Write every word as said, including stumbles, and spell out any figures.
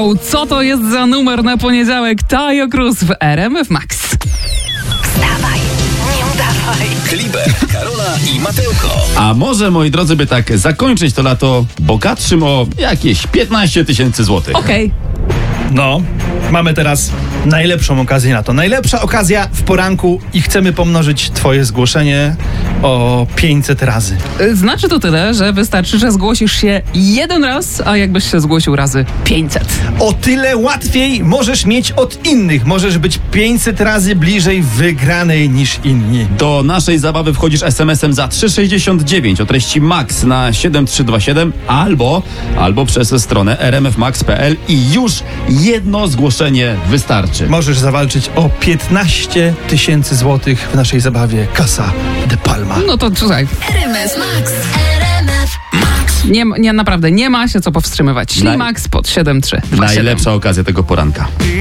Wow, co to jest za numer na poniedziałek? Taio Cruz w R M F Max. Wstawaj, nie udawaj. Kliber, Karola i Matełko. A może, moi drodzy, by tak zakończyć to lato bogatszym o jakieś piętnaście tysięcy złotych? Okej. No, mamy teraz najlepszą okazję na to. Najlepsza okazja w poranku i chcemy pomnożyć twoje zgłoszenie o pięćset razy. Y, Znaczy to tyle, że wystarczy, że zgłosisz się jeden raz, a jakbyś się zgłosił razy pięćset. O tyle łatwiej możesz mieć od innych. Możesz być pięćset razy bliżej wygranej niż inni. Do naszej zabawy wchodzisz es em esem za trzy sześćdziesiąt dziewięć o treści MAX na siedem trzy dwa siedem albo, albo przez stronę r m f max kropka p l i już jedno zgłoszenie wystarczy. Możesz zawalczyć o piętnaście tysięcy złotych w naszej zabawie Casa de Palma. No to słuchaj, R M F Max, R M F Max. nie, nie naprawdę nie ma się co powstrzymywać. Naj- Ślimax pod siedem trzy dwa siedem. Najlepsza okazja tego poranka.